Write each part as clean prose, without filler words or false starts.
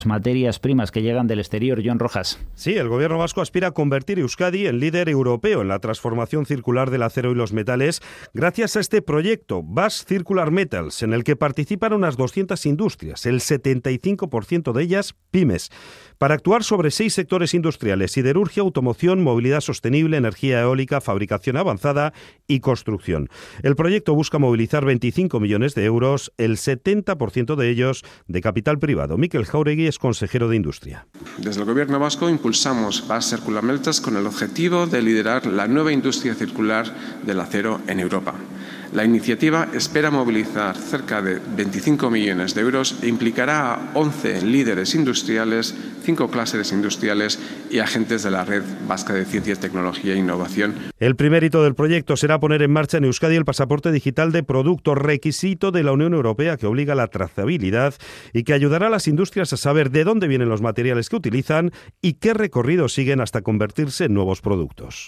materias primas que llegan del exterior. John Rojas. Sí, el gobierno vasco aspira a convertir Euskadi en líder europeo en la transformación circular del acero y los metales gracias a este proyecto Basque Circular Metals, en el que participan unas 200 industrias, el 75% de ellas pymes, para actuar sobre 6 sectores industriales: siderurgia, automoción, movilidad sostenible, energía eólica, fabricación avanzada y construcción. El proyecto busca movilizar 25 millones de euros, el 70% de ellos de capital privado. Mikel Jauregui es consejero de Industria. Desde el Gobierno vasco impulsamos Basque Circular Metals con el objetivo de liderar la nueva industria circular del acero en Europa. La iniciativa espera movilizar cerca de 25 millones de euros e implicará a 11 líderes industriales, 5 clústeres industriales y agentes de la Red Vasca de Ciencias, Tecnología e Innovación. El primer hito del proyecto será poner en marcha en Euskadi el pasaporte digital de productos, requisito de la Unión Europea que obliga a la trazabilidad y que ayudará a las industrias a saber de dónde vienen los materiales que utilizan y qué recorrido siguen hasta convertirse en nuevos productos.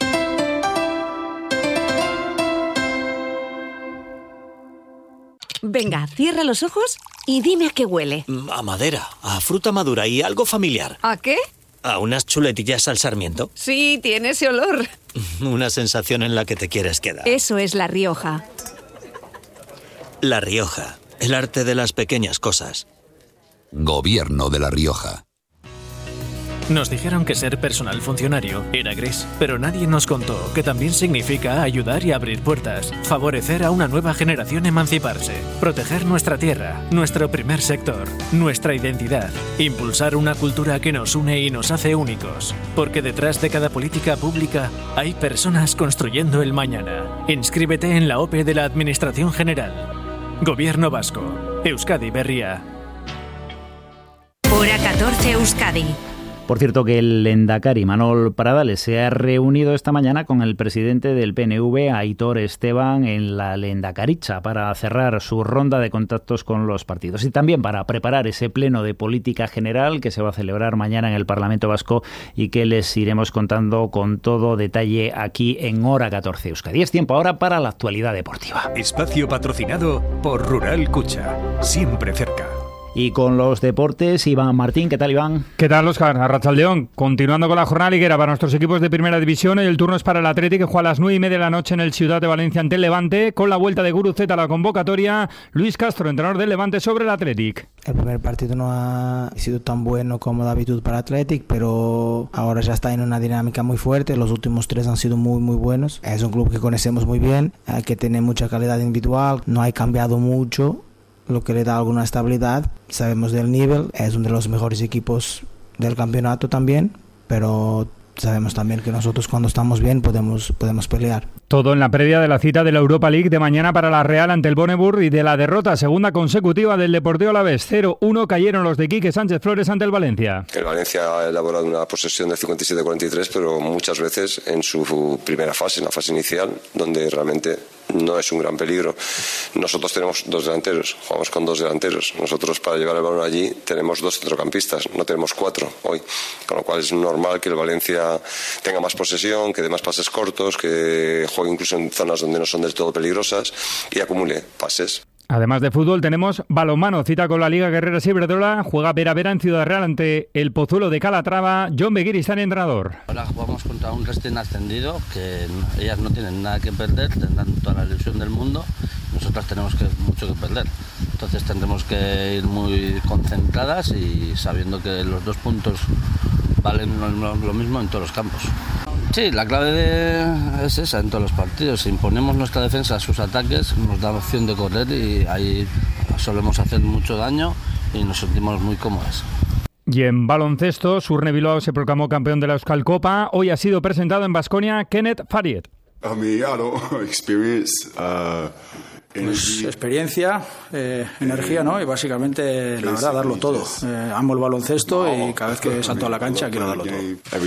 Venga, cierra los ojos y dime a qué huele. A madera, a fruta madura y algo familiar. ¿A qué? A unas chuletillas al sarmiento. Sí, tiene ese olor. Una sensación en la que te quieres quedar. Eso es La Rioja. La Rioja, el arte de las pequeñas cosas. Gobierno de La Rioja. Nos dijeron que ser personal funcionario era gris, pero nadie nos contó que también significa ayudar y abrir puertas, favorecer a una nueva generación emanciparse, proteger nuestra tierra, nuestro primer sector, nuestra identidad, impulsar una cultura que nos une y nos hace únicos, porque detrás de cada política pública hay personas construyendo el mañana. Inscríbete en la OPE de la Administración General. Gobierno Vasco. Euskadi Berria. Hora 14 Euskadi. Por cierto, que el lehendakari Manol Pradales se ha reunido esta mañana con el presidente del PNV, Aitor Esteban, en la Lehendakaritza para cerrar su ronda de contactos con los partidos y también para preparar ese pleno de política general que se va a celebrar mañana en el Parlamento Vasco y que les iremos contando con todo detalle aquí en Hora 14 Euskadi. Es tiempo ahora para la actualidad deportiva. Espacio patrocinado por Rural Cucha, siempre cerca. Y con los deportes, Iván Martín. ¿Qué tal, Iván? ¿Qué tal, Óscar? Arratsaldeón. Continuando con la jornada liguera para nuestros equipos de primera división, el turno es para el Athletic, que juega a las 9:30 de la noche en el Ciudad de Valencia ante el Levante, con la vuelta de Guruceta a la convocatoria. Luis Castro, entrenador del Levante, sobre el Athletic. El primer partido no ha sido tan bueno como de habitude para Athletic, pero ahora ya está en una dinámica muy fuerte. Los últimos 3 han sido muy buenos. Es un club que conocemos muy bien, que tiene mucha calidad individual, no ha cambiado mucho, lo que le da alguna estabilidad. Sabemos del nivel, es uno de los mejores equipos del campeonato también, pero sabemos también que nosotros cuando estamos bien podemos pelear. Todo en la previa de la cita de la Europa League de mañana para la Real ante el Bonnebur y de la derrota segunda consecutiva del Deportivo Alavés. 0-1 cayeron los de Quique Sánchez Flores ante el Valencia. El Valencia ha elaborado una posesión de 57-43, pero muchas veces en su primera fase, en la fase inicial, donde realmente no es un gran peligro. Nosotros tenemos 2 delanteros, jugamos con 2 delanteros. Nosotros para llevar el balón allí tenemos 2 centrocampistas, no tenemos 4 hoy. Con lo cual es normal que el Valencia tenga más posesión, que dé más pases cortos, que juegue incluso en zonas donde no son del todo peligrosas y acumule pases. Además de fútbol tenemos balonmano, cita con la Liga Guerrera Iberdrola, juega Vera en Ciudad Real ante el Pozuelo de Calatrava. John Beguiristán, entrenador. Ahora jugamos contra un recién ascendido, que ellas no tienen nada que perder, tendrán toda la ilusión del mundo, nosotras tenemos mucho que perder. Entonces tendremos que ir muy concentradas y sabiendo que los 2 puntos valen lo mismo en todos los campos. Sí, la clave es esa en todos los partidos. Si imponemos nuestra defensa a sus ataques, nos da opción de correr y ahí solemos hacer mucho daño y nos sentimos muy cómodas. Y en baloncesto, Surne Bilbao se proclamó campeón de la Euskal Copa. Hoy ha sido presentado en Baskonia Kenneth Fariet. Pues experiencia, energía, ¿no? Y básicamente, la verdad, darlo todo. Amo el baloncesto y cada vez que salto a la cancha quiero darlo todo.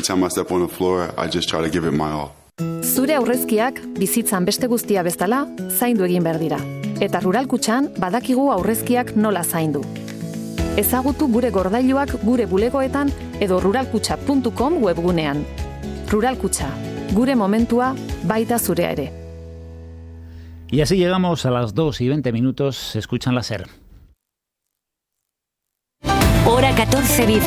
Zure aurrezkiak bizitzan beste guztia bezala zaindu egin behar dira. Eta Rural Kutxan badakigu aurrezkiak nola zaindu. Ezagutu gure gordailuak gure bulegoetan edo ruralkutxa.com webgunean. Rural Kutxa, gure momentua baita zurea ere. Y así llegamos a las 2:20. Se escuchan la SER. Hora 14